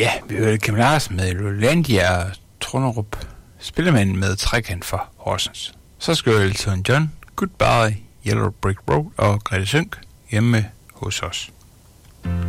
Ja, vi hørte Kim Larsen med Rolandia og Trunderup, spillemanden med trekant for Horsens. Så skal Elton John, Goodbye, Yellow Brick Road og Grete Sønk hjemme hos os.